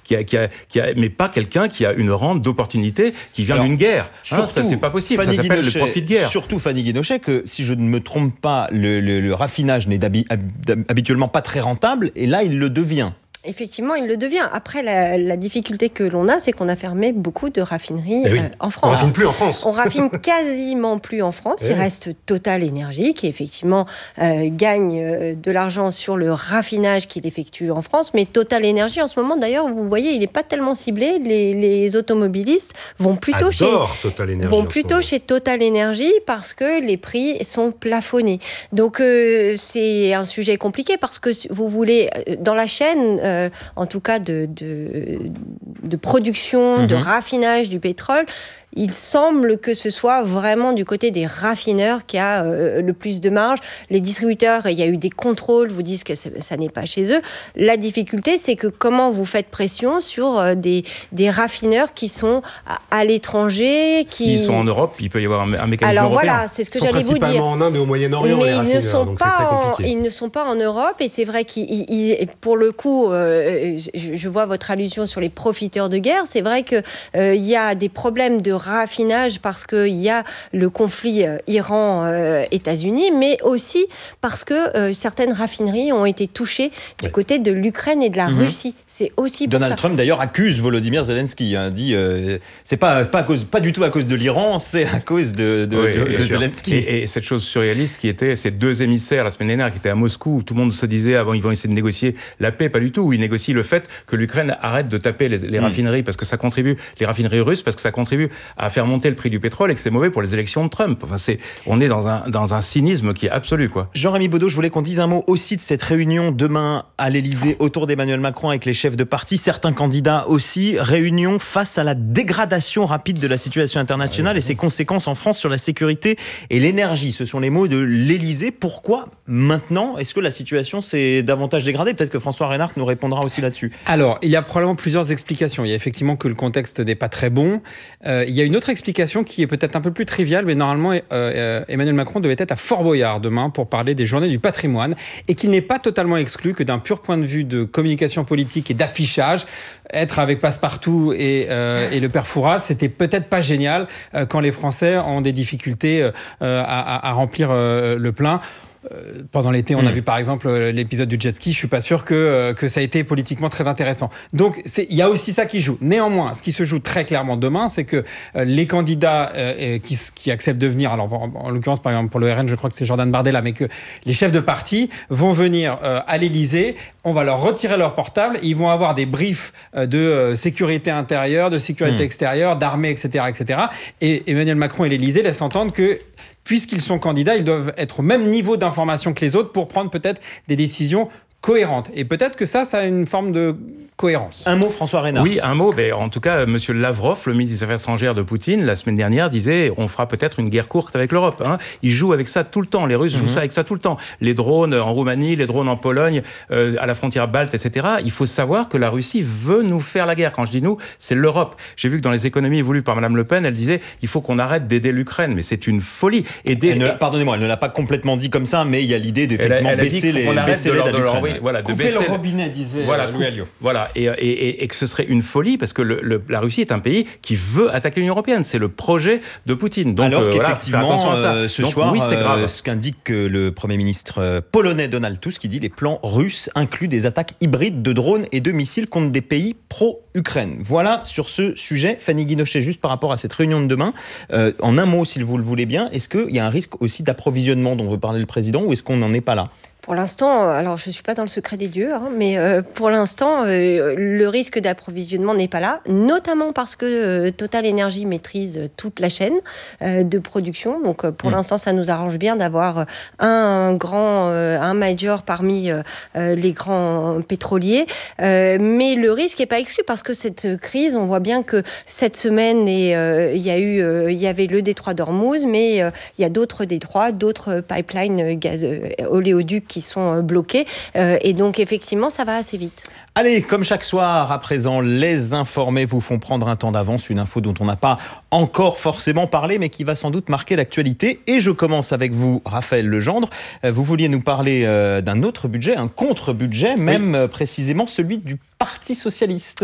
mais pas quelqu'un qui a une rente d'opportunité qui vient d'une guerre. Ça, c'est pas possible. Ça s'appelle le profit de guerre. Surtout, Fanny Guinochet, que si je ne me trompe pas, le raffinage n'est habituellement pas très rentable, et là, il le devient. Effectivement, il le devient. Après, la difficulté que l'on a, c'est qu'on a fermé beaucoup de raffineries en France. On raffine plus en France. On raffine quasiment plus en France. Il reste Total Énergie qui, effectivement, gagne de l'argent sur le raffinage qu'il effectue en France. Mais Total Énergie, en ce moment, d'ailleurs, vous voyez, il n'est pas tellement ciblé. Les automobilistes vont plutôt chez Total Énergie parce que les prix sont plafonnés. Donc, c'est un sujet compliqué parce que vous voulez, dans la chaîne... en tout cas de production, de raffinage du pétrole, il semble que ce soit vraiment du côté des raffineurs qui a le plus de marge. Les distributeurs, il y a eu des contrôles, vous disent que ça n'est pas chez eux. La difficulté, c'est que comment vous faites pression sur des raffineurs qui sont à l'étranger, S'ils sont en Europe, il peut y avoir un mécanisme Alors européen. voilà, c'est ce que j'allais vous dire. Principalement en Inde et au Moyen-Orient, mais les raffineurs, ils ne sont pas en Europe, et c'est vrai pour le coup, je vois votre allusion sur les profiteurs de guerre. C'est vrai que il y a des problèmes de raffinage parce qu'il y a le conflit Iran-États-Unis, mais aussi parce que certaines raffineries ont été touchées du côté de l'Ukraine et de la Russie. C'est aussi pour Donald Trump d'ailleurs accuse Volodymyr Zelensky, dit c'est pas du tout à cause de l'Iran, c'est à cause de Zelensky. Et cette chose surréaliste qui était ces deux émissaires la semaine dernière qui étaient à Moscou, où tout le monde se disait ils vont essayer de négocier la paix, pas du tout. Ils négocient le fait que l'Ukraine arrête de taper les raffineries parce que ça contribue, les raffineries russes, parce que ça contribue à faire monter le prix du pétrole et que c'est mauvais pour les élections de Trump. Enfin, on est dans un cynisme qui est absolu, quoi. Jean-Rémy Baudot, je voulais qu'on dise un mot aussi de cette réunion demain à l'Élysée autour d'Emmanuel Macron avec les chefs de parti, certains candidats aussi. Réunion face à la dégradation rapide de la situation internationale et ses conséquences en France sur la sécurité et l'énergie. Ce sont les mots de l'Élysée. Pourquoi maintenant? Est-ce que la situation s'est davantage dégradée? Peut-être que François Reynard nous répondra aussi là-dessus. Alors, il y a probablement plusieurs explications. Il y a effectivement que le contexte n'est pas très bon. Il y a une autre explication qui est peut-être un peu plus triviale, mais normalement, Emmanuel Macron devait être à Fort Boyard demain pour parler des journées du patrimoine et qu'il n'est pas totalement exclu que d'un pur point de vue de communication politique et d'affichage, être avec Passepartout et le père Fouras, c'était peut-être pas génial quand les Français ont des difficultés à remplir le plein. Pendant l'été, on a vu par exemple l'épisode du jet ski. Je suis pas sûr que ça a été politiquement très intéressant. Donc, il y a aussi ça qui joue. Néanmoins, ce qui se joue très clairement demain, c'est que les candidats qui acceptent de venir, alors en l'occurrence par exemple pour le RN, je crois que c'est Jordan Bardella, mais que les chefs de parti vont venir à l'Élysée. On va leur retirer leur portable. Ils vont avoir des briefs de sécurité intérieure, de sécurité extérieure, d'armée, etc., etc. Et Emmanuel Macron et l'Élysée laissent entendre que puisqu'ils sont candidats, ils doivent être au même niveau d'information que les autres pour prendre peut-être des décisions cohérentes. Et peut-être que ça a une forme de cohérence. Un mot, François Reynard. Oui, un mot. En tout cas, M. Lavrov, le ministre des Affaires étrangères de Poutine, la semaine dernière, disait on fera peut-être une guerre courte avec l'Europe. Ils jouent avec ça tout le temps. Les Russes jouent ça avec ça tout le temps. Les drones en Roumanie, les drones en Pologne, à la frontière balte, etc. Il faut savoir que la Russie veut nous faire la guerre. Quand je dis nous, c'est l'Europe. J'ai vu que dans les économies voulues par Mme Le Pen, elle disait il faut qu'on arrête d'aider l'Ukraine. Mais c'est une folie. Pardonnez-moi, elle ne l'a pas complètement dit comme ça, mais il y a l'idée d'effectivement baisser l'aide à l'Ukraine. Couper le robinet, disait Louis Alliot. Voilà, et que ce serait une folie parce que la Russie est un pays qui veut attaquer l'Union européenne. C'est le projet de Poutine. Donc, alors qu'effectivement, faire attention à ça. ce Donc, soir, oui, c'est grave. Ce qu'indique le Premier ministre polonais Donald Tusk, qui dit les plans russes incluent des attaques hybrides de drones et de missiles contre des pays pro-Ukraine. Voilà sur ce sujet. Fanny Guinochet, juste par rapport à cette réunion de demain, en un mot, si vous le voulez bien, est-ce qu'il y a un risque aussi d'approvisionnement dont veut parler le président ou est-ce qu'on n'en est pas là ? Pour l'instant, alors je ne suis pas dans le secret des dieux, mais pour l'instant, le risque d'approvisionnement n'est pas là, notamment parce que Total Énergie maîtrise toute la chaîne de production. Donc pour l'instant, ça nous arrange bien d'avoir un major parmi les grands pétroliers. Mais le risque n'est pas exclu parce que cette crise, on voit bien que cette semaine, il y avait le détroit d'Ormuz, mais il y a d'autres détroits, d'autres pipelines oléoducs qui sont bloqués. Et donc, effectivement, ça va assez vite. Allez, comme chaque soir, à présent, les informés vous font prendre un temps d'avance, une info dont on n'a pas encore forcément parlé, mais qui va sans doute marquer l'actualité. Et je commence avec vous, Raphaël Legendre. Vous vouliez nous parler d'un autre budget, un contre-budget, même précisément celui du Parti socialiste.